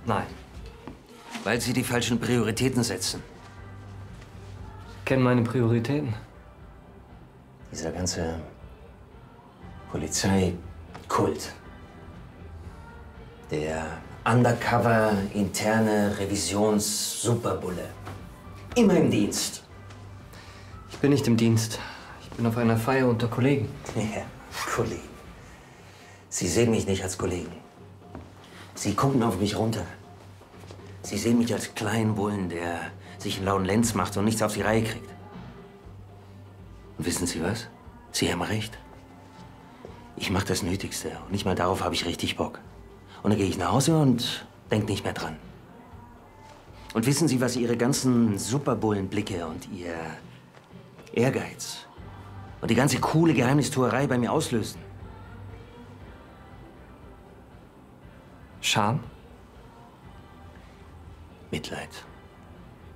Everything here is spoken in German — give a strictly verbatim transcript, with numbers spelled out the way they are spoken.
Nein. Weil Sie die falschen Prioritäten setzen. Ich kenne meine Prioritäten. Dieser ganze Polizeikult. Der undercover interne Revisions-Superbulle. Immer im Dienst. Ich bin nicht im Dienst. Ich bin auf einer Feier unter Kollegen. Ja, Kollegen. Sie sehen mich nicht als Kollegen. Sie gucken auf mich runter. Sie sehen mich als kleinen Bullen, der sich einen lauen Lenz macht und nichts auf die Reihe kriegt. Und wissen Sie was? Sie haben recht. Ich mache das Nötigste und nicht mal darauf habe ich richtig Bock. Und dann gehe ich nach Hause und denke nicht mehr dran. Und wissen Sie, was Ihre ganzen Superbullenblicke und Ihr Ehrgeiz und die ganze coole Geheimnistuerei bei mir auslösen? Scham? Mitleid.